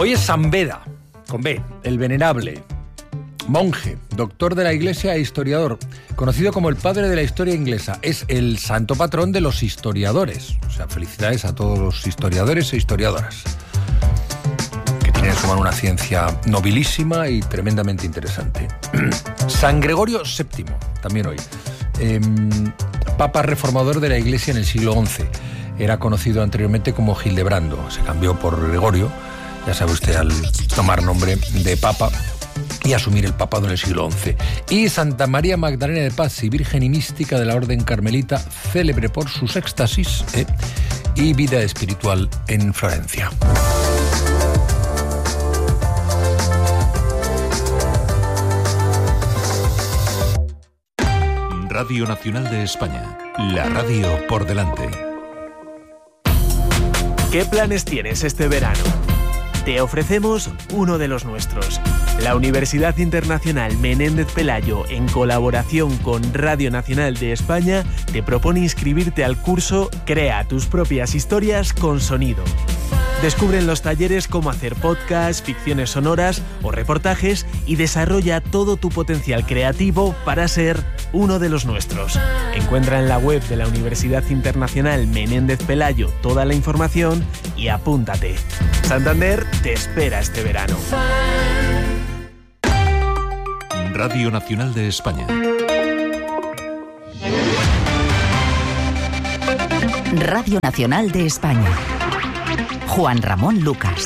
Hoy es San Beda, con B, el venerable, monje, doctor de la Iglesia e historiador, conocido como el padre de la historia inglesa. Es el santo patrón de los historiadores. O sea, felicidades a todos los historiadores e historiadoras, que tienen en su mano una ciencia nobilísima y tremendamente interesante. San Gregorio VII, también hoy. Papa reformador de la Iglesia en el siglo XI. Era conocido anteriormente como Hildebrando. Se cambió por Gregorio, ya sabe usted, al tomar nombre de papa y asumir el papado en el siglo XI. Y Santa María Magdalena de Pazzi, virgen y mística de la Orden Carmelita, célebre por sus éxtasis y vida espiritual en Florencia. Radio Nacional de España, la radio por delante. ¿Qué planes tienes este verano? Te ofrecemos uno de los nuestros. La Universidad Internacional Menéndez Pelayo, en colaboración con Radio Nacional de España, te propone inscribirte al curso Crea tus propias historias con sonido. Descubre en los talleres cómo hacer podcasts, ficciones sonoras o reportajes y desarrolla todo tu potencial creativo para ser uno de los nuestros. Encuentra en la web de la Universidad Internacional Menéndez Pelayo toda la información y apúntate. Santander te espera este verano. Radio Nacional de España. Radio Nacional de España. Juan Ramón Lucas.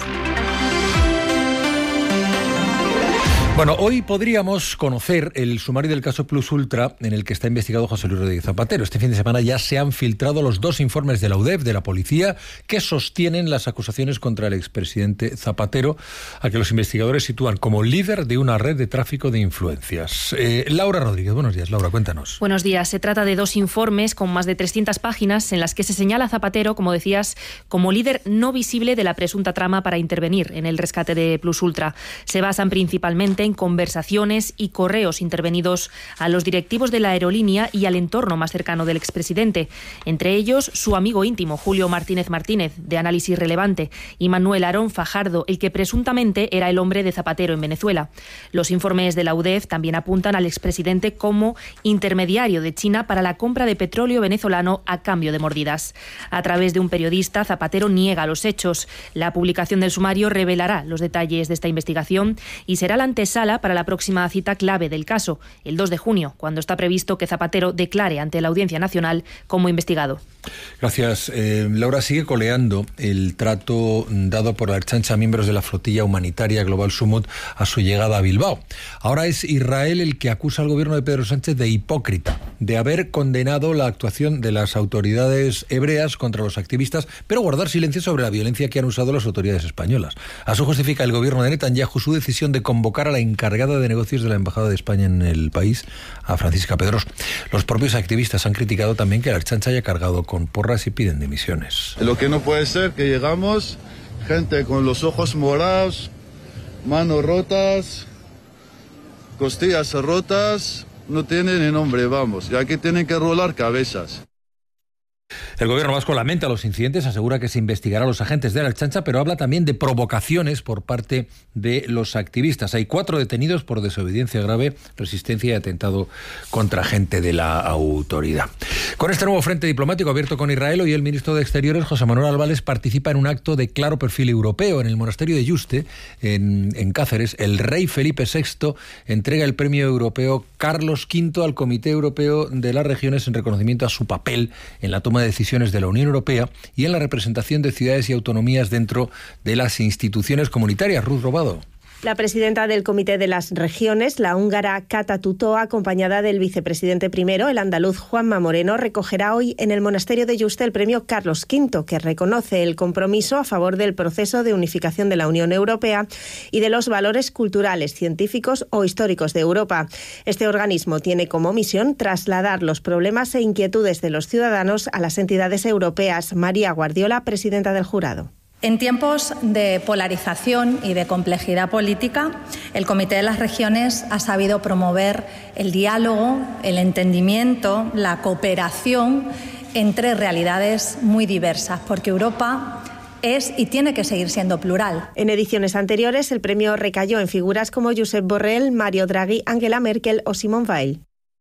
Bueno, hoy podríamos conocer el sumario del caso Plus Ultra en el que está investigado José Luis Rodríguez Zapatero. Este fin de semana ya se han filtrado los 2 informes de la UDEF, de la policía, que sostienen las acusaciones contra el expresidente Zapatero, a que los investigadores sitúan como líder de una red de tráfico de influencias. Laura Rodríguez, buenos días. Laura, cuéntanos. Buenos días. Se trata de 2 informes con más de 300 páginas en las que se señala a Zapatero, como decías, como líder no visible de la presunta trama para intervenir en el rescate de Plus Ultra. Se basan principalmente en conversaciones y correos intervenidos a los directivos de la aerolínea y al entorno más cercano del expresidente, entre ellos su amigo íntimo Julio Martínez Martínez, de Análisis Relevante, y Manuel Aarón Fajardo, el que presuntamente era el hombre de Zapatero en Venezuela. Los informes de la UDEF también apuntan al expresidente como intermediario de China para la compra de petróleo venezolano a cambio de mordidas. A través de un periodista, Zapatero niega los hechos. La publicación del sumario revelará los detalles de esta investigación y será la antesala para la próxima cita clave del caso, el 2 de junio, cuando está previsto que Zapatero declare ante la Audiencia Nacional como investigado. Gracias. Laura, sigue coleando el trato dado por la Ertzaintza a miembros de la flotilla humanitaria Global Sumut a su llegada a Bilbao. Ahora es Israel el que acusa al gobierno de Pedro Sánchez de hipócrita, de haber condenado la actuación de las autoridades hebreas contra los activistas, pero guardar silencio sobre la violencia que han usado las autoridades españolas. A eso justifica el gobierno de Netanyahu su decisión de convocar a la encargada de negocios de la Embajada de España en el país, a Francisca Pedros. Los propios activistas han criticado también que la Ertzaintza haya cargado con porras y piden dimisiones. Lo que no puede ser que llegamos, gente con los ojos morados, manos rotas, costillas rotas, no tienen ni nombre, vamos, ya que tienen que rolar cabezas. El gobierno vasco lamenta los incidentes, asegura que se investigará a los agentes de la Ertzaintza, pero habla también de provocaciones por parte de los activistas. Hay 4 detenidos por desobediencia grave, resistencia y atentado contra agente de la autoridad. Con este nuevo frente diplomático abierto con Israel, hoy el ministro de Exteriores, José Manuel Álvarez, participa en un acto de claro perfil europeo. En el monasterio de Yuste, en Cáceres, el rey Felipe VI entrega el premio europeo Carlos V al Comité Europeo de las Regiones en reconocimiento a su papel en la toma de decisiones de la Unión Europea y en la representación de ciudades y autonomías dentro de las instituciones comunitarias. Ruth Robado. La presidenta del Comité de las Regiones, la húngara Kata Tutó, acompañada del vicepresidente primero, el andaluz Juanma Moreno, recogerá hoy en el monasterio de Yuste el premio Carlos V, que reconoce el compromiso a favor del proceso de unificación de la Unión Europea y de los valores culturales, científicos o históricos de Europa. Este organismo tiene como misión trasladar los problemas e inquietudes de los ciudadanos a las entidades europeas. María Guardiola, presidenta del jurado. En tiempos de polarización y de complejidad política, el Comité de las Regiones ha sabido promover el diálogo, el entendimiento, la cooperación entre realidades muy diversas, porque Europa es y tiene que seguir siendo plural. En ediciones anteriores, el premio recayó en figuras como Josep Borrell, Mario Draghi, Angela Merkel o Simone Veil.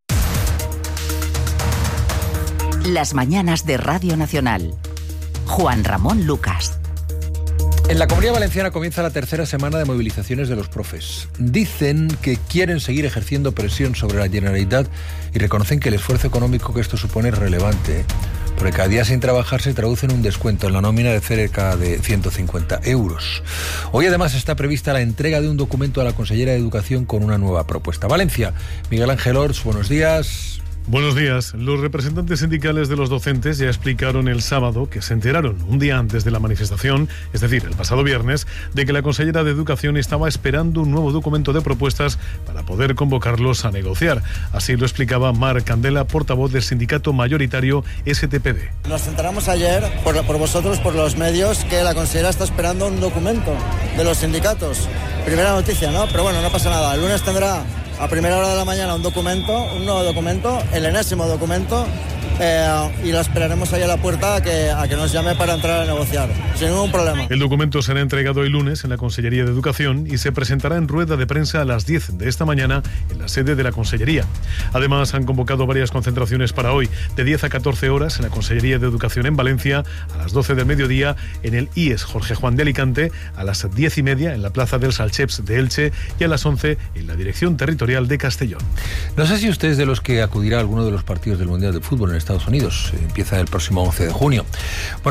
Las mañanas de Radio Nacional. Juan Ramón Lucas. En la Comunidad Valenciana comienza la tercera semana de movilizaciones de los profes. Dicen que quieren seguir ejerciendo presión sobre la Generalitat y reconocen que el esfuerzo económico que esto supone es relevante, porque cada día sin trabajar se traduce en un descuento en la nómina de cerca de 150 euros. Hoy además está prevista la entrega de un documento a la consellera de Educación con una nueva propuesta. Valencia, Miguel Ángel Orts, buenos días. Buenos días. Los representantes sindicales de los docentes ya explicaron el sábado que se enteraron un día antes de la manifestación, es decir, el pasado viernes, de que la consellera de Educación estaba esperando un nuevo documento de propuestas para poder convocarlos a negociar. Así lo explicaba Mar Candela, portavoz del sindicato mayoritario STPD. Nos enteramos ayer, por vosotros, por los medios, que la consellera está esperando un documento de los sindicatos. Primera noticia, ¿no? Pero bueno, no pasa nada. El lunes tendrá a primera hora de la mañana un nuevo documento, el enésimo documento, y la esperaremos ahí a la puerta a que nos llame para entrar a negociar, sin ningún problema. El documento será entregado el lunes en la Consellería de Educación y se presentará en rueda de prensa a las 10 de esta mañana en la sede de la Consellería. Además, han convocado varias concentraciones para hoy, de 10 a 14 horas en la Consellería de Educación en Valencia, a las 12 del mediodía en el IES Jorge Juan de Alicante, a las 10:30 en la Plaza del Salcheps de Elche y a las 11 en la Dirección Territorial de Castellón. No sé si usted es de los que acudirá a alguno de los partidos del Mundial de Fútbol en Estados Unidos. Empieza el próximo 11 de junio. Bueno,